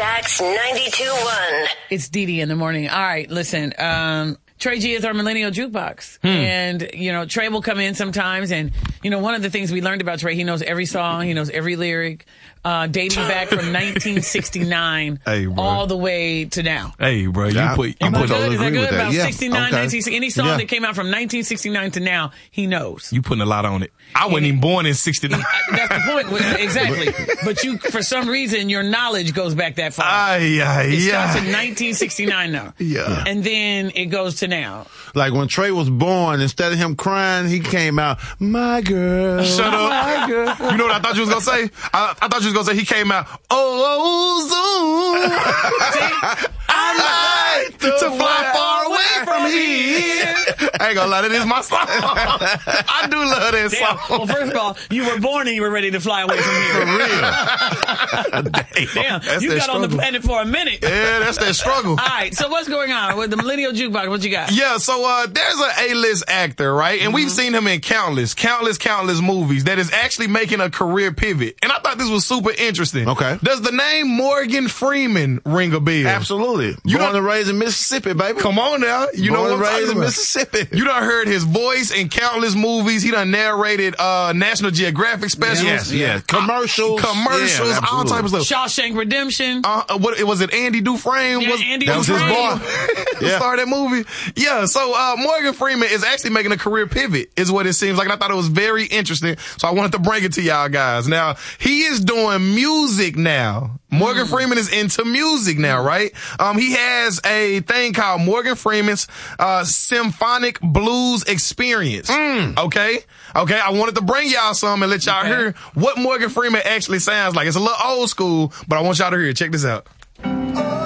Jax 92.1. It's Dee Dee in the morning. All right, listen. Trey G is our millennial jukebox. And, Trey will come in sometimes. And, one of the things we learned about Trey, he knows every song. He knows every lyric. Dating back from 1969 all the way to now. Hey, bro, Is that good? About 69, 1960, any song that came out from 1969 to now, he knows. You putting a lot on it. I wasn't even born in 69. That's the point. Exactly. But for some reason, your knowledge goes back that far. It starts in 1969 now. Yeah. And then it goes to now. Like when Trey was born, instead of him crying, he came out, my girl. Shut up. My girl. You know what I thought you was going to say? I thought you was going to say he came out, Zoom. I like to fly far away from here. I ain't gonna lie, that is my song. I do love that song. Well, first of all, you were born and you were ready to fly away from here. For real. Damn, That's you got struggle. on the planet for a minute. Yeah, that's that struggle. All right, so what's going on with the Millennial Jukebox? What you got? Yeah, so there's an A-list actor, right? And we've seen him in countless movies that is actually making a career pivot. And I thought this was super interesting. Okay. Does the name Morgan Freeman ring a bell? Absolutely. Born and raised in Mississippi, baby. Come on now. You know what I'm talking about. Mississippi. You done heard his voice in countless movies. He done narrated National Geographic specials. Yeah. Commercials. Yeah, all type of stuff. Shawshank Redemption. What was it? Andy Dufresne? Yeah, Andy That was his Dufresne. boy. Who started that movie? Yeah, so Morgan Freeman is actually making a career pivot, is what it seems like. And I thought it was very interesting, so I wanted to bring it to y'all guys. Now, he is doing music now. Morgan Freeman is into music now, right? He has a thing called Morgan Freeman's Symphonic Blues Experience. Okay, I wanted to bring y'all some and let y'all hear what Morgan Freeman actually sounds like. It's a little old school, but I want y'all to hear it. Check this out.